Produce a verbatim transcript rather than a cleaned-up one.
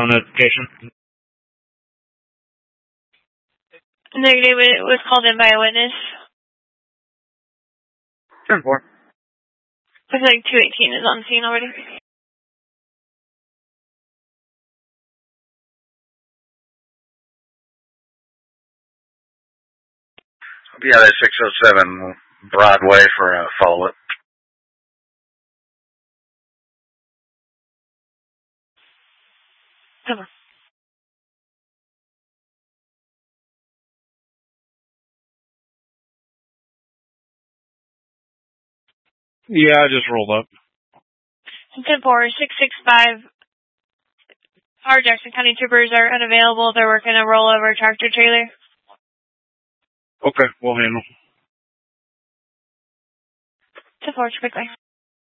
notification. Negative, it was called in by a witness. ten four. Looks like two eighteen is on scene already. Yeah, that's six oh seven Broadway for a follow-up. Come on. Yeah, I just rolled up. ten four, six six five. Our Jackson County troopers are unavailable. They're working a rollover tractor trailer. Okay, we'll handle. ten four, quickly.